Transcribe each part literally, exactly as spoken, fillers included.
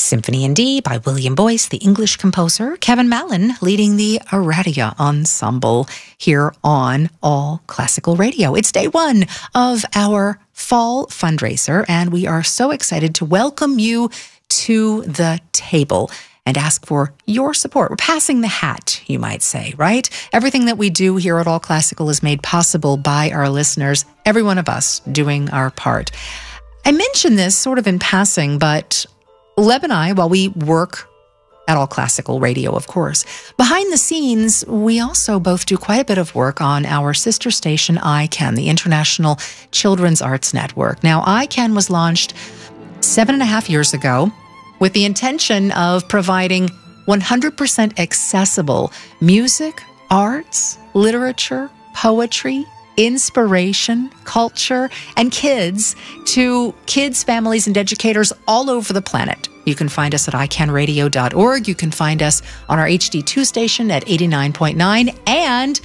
Symphony in D by William Boyce, the English composer. Kevin Mallon leading the Aradia Ensemble here on All Classical Radio. It's day one of our fall fundraiser, and we are so excited to welcome you to the table and ask for your support. We're passing the hat, you might say, right? Everything that we do here at All Classical is made possible by our listeners, every one of us doing our part. I mentioned this sort of in passing, but Leb and I, while we work at All Classical Radio, of course, behind the scenes, we also both do quite a bit of work on our sister station, I CAN, the International Children's Arts Network. Now, I CAN was launched seven and a half years ago with the intention of providing one hundred percent accessible music, arts, literature, poetry, inspiration, culture, and kids to kids, families, and educators all over the planet. You can find us at i can radio dot org. You can find us on our H D two station at eighty-nine point nine, and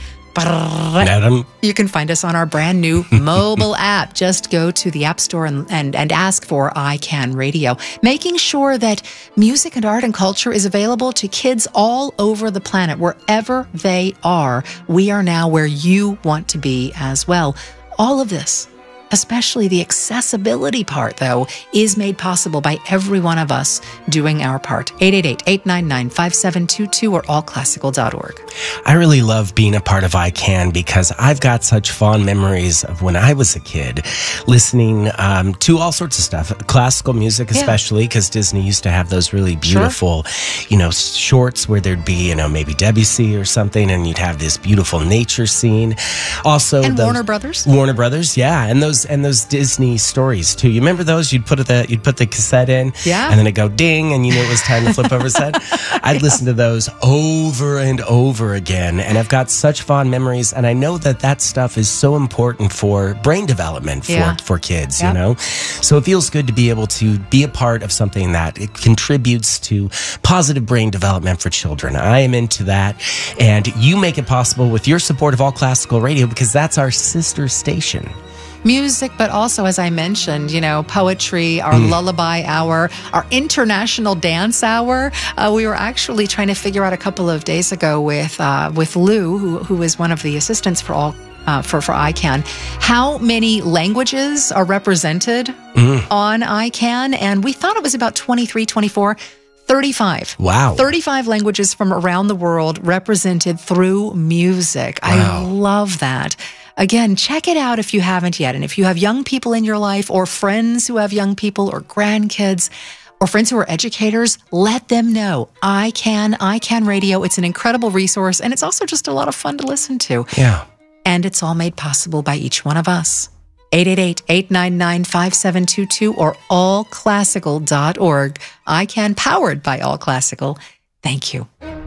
Adam. You can find us on our brand new mobile app. Just go to the App Store and, and, and ask for I CAN Radio, making sure that music and art and culture is available to kids all over the planet, wherever they are. We are now where you want to be as well. All of this, especially the accessibility part, though, is made possible by every one of us doing our part. eight eight eight, eight nine nine, five seven two two or all classical dot org. I really love being a part of I CAN because I've got such fond memories of when I was a kid listening um, to all sorts of stuff, classical music especially, because yeah. Disney used to have those really beautiful, sure. you know, shorts where there'd be, you know, maybe Debussy or something, and you'd have this beautiful nature scene. Also, and those, Warner Brothers. Warner Brothers, yeah, and those and those Disney stories too. You remember those? You'd put the you'd put the cassette in, yeah, and then it'd go ding, and you knew it was time to flip over set. I'd listen to those over and over again, and I've got such fond memories. And I know that that stuff is so important for brain development for yeah. for kids. Yep. You know, so it feels good to be able to be a part of something that it contributes to positive brain development for children. I am into that, and you make it possible with your support of All Classical Radio because that's our sister station. Music, but also, as I mentioned, you know, poetry, our mm. lullaby hour, our international dance hour. Uh, we were actually trying to figure out a couple of days ago with uh, with Lou, who who is one of the assistants for all uh, for for I CAN, how many languages are represented mm. on I CAN, and we thought it was about twenty-three, twenty-four. thirty-five. Wow. thirty-five languages from around the world represented through music. Wow. I love that. Again, check it out if you haven't yet. And if you have young people in your life or friends who have young people or grandkids or friends who are educators, let them know. I CAN, I CAN Radio. It's an incredible resource, and it's also just a lot of fun to listen to. Yeah. And it's all made possible by each one of us. eight eight eight, eight nine nine, five seven two two or all classical dot org. I CAN, powered by All Classical. Thank you.